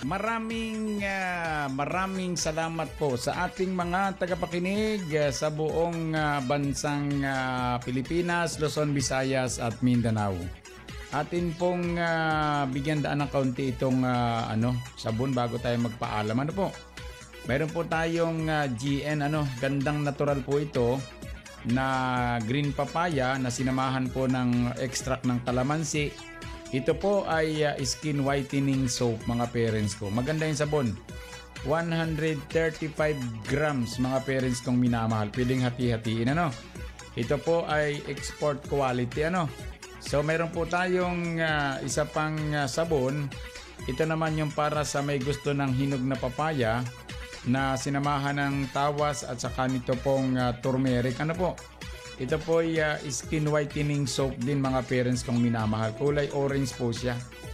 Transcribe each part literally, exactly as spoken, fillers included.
Maraming ah, maraming salamat po sa ating mga tagapakinig ah, sa buong ah, bansang ah, Pilipinas, Luzon, Visayas at Mindanao. Atin pong ah, bigyan daan ng kaunti itong ah, ano, sabon bago tayo magpaalam. Ano po? Meron po tayong ah, G N, ano, gandang natural po ito na green papaya na sinamahan po ng extract ng kalamansi. Ito po ay uh, skin whitening soap, mga parents ko. Maganda yung sabon. one hundred thirty-five grams, mga parents kong minamahal. Pwedeng hati-hatiin, ano. Ito po ay export quality, ano. So meron po tayong uh, isa pang uh, sabon. Ito naman yung para sa may gusto ng hinog na papaya na sinamahan ng tawas at saka nito pong uh, turmeric. Ano po? Ito po ay uh, skin whitening soap din, mga parents kong minamahal. Kulay orange po siya.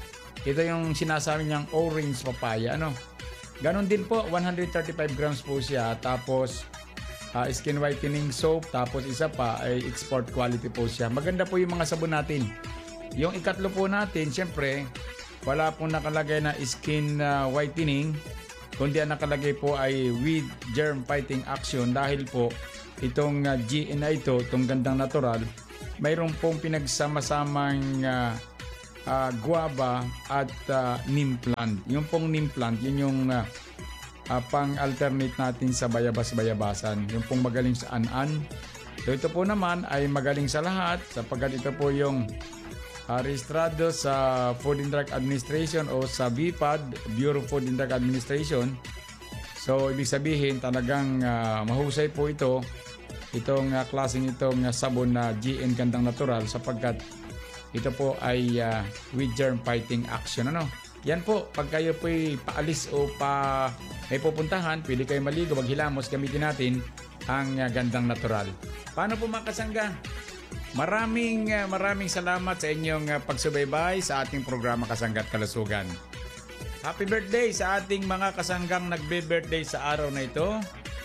Ito yung sinasabi niyang orange papaya. Ano? Ganon din po, one hundred thirty-five grams po siya. Tapos uh, skin whitening soap. Tapos isa pa ay export quality po siya. Maganda po yung mga sabon natin. Yung ikatlo po natin, syempre, wala pong nakalagay na skin uh, whitening. Kundi ang nakalagay po ay with germ fighting action, dahil po itong uh, G N na ito, itong gandang natural, mayroon pong pinagsama-samang uh, uh, guava at uh, neem plant. Yung pong neem plant, yun yung uh, uh, pang-alternate natin sa bayabas-bayabasan. Yung pong magaling sa an-an. So ito po naman ay magaling sa lahat, sapagkat ito po yung uh, rehistrado sa Food and Drug Administration o sa B P A D, Bureau of Food and Drug Administration. So ibig sabihin talagang uh, mahusay po ito, itong uh, klaseng itong uh, sabon na G N Gandang Natural, sapagkat ito po ay uh, with germ fighting action. Ano? Yan po, pag kayo po'y paalis o pa may pupuntahan, pwede kayo maligo, maghilamos, gamitin natin ang uh, Gandang Natural. Paano po mga kasangga? Maraming uh, maraming salamat sa inyong uh, pagsubaybay sa ating programa Kasangga't Kalusugan. Happy birthday sa ating mga kasanggang nagbe-birthday sa araw na ito.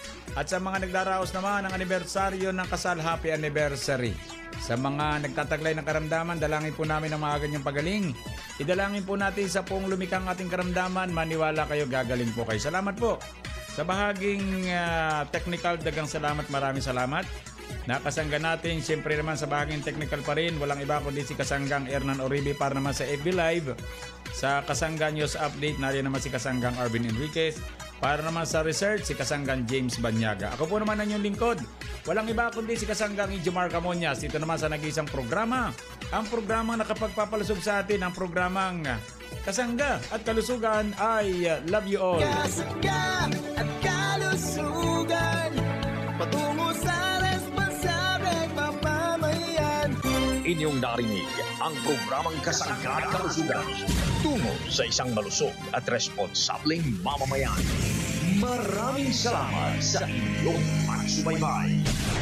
At sa mga nagdaraos naman ng anibersaryo ng kasal, happy anniversary. Sa mga nagtataglay ng karamdaman, dalangin po namin ang mga ganyang pagaling. Idalangin po natin sa pong lumikang ating karamdaman, maniwala kayo, gagaling po kayo. Salamat po. Sa bahaging uh, technical, dagang salamat, maraming salamat. Nakasangga natin, siyempre naman sa bahaging technical pa rin, walang iba kundi si Kasanggang Ernan Oribe para naman sa F B Live. Sa Kasangga News Update, nariyan naman si Kasanggang Arvin Enriquez. Para naman sa research, si Kasanggang James Banyaga. Ako po naman ang inyong lingkod. Walang iba kundi si Kasanggang Ijomar Camonias. Dito naman sa nag-isang programa. Ang programang nakapagpapalusog sa atin, ang programang Kasangga at Kalusugan ay Love You All. Kasangga at Kalusugan, patungo sa responsableng mamamayan. Inyong narinig ang programang Kasangga at Kalusugan, tungo sa isang malusog at responsableng mamamayan. Maraming salamat sa inyong pagsubaybay.